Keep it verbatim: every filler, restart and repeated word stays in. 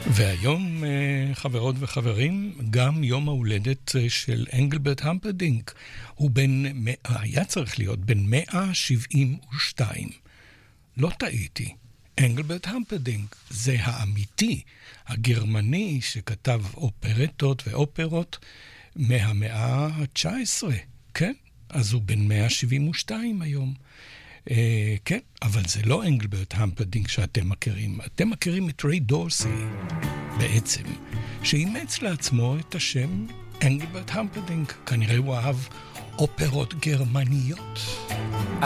והיום, חברות וחברים, גם יום ההולדת של אנגלברט המפרדינק. הוא בן, היה צריך להיות בן מאה שבעים ושתיים. לא טעיתי. אנגלברט המפרדינק זה האמיתי, הגרמני שכתב אופרטות ואופרות מהמאה ה-תשע עשרה. כן? אז הוא בן מאה שבעים ושתיים היום. אה, כן, אבל זה לא אנגלברט המפרדינק שאתם מכירים. אתם מכירים את ריי דורסי, בעצם, שאימץ לעצמו את השם אנגלברט המפרדינק. כנראה הוא אהב אופרות גרמניות.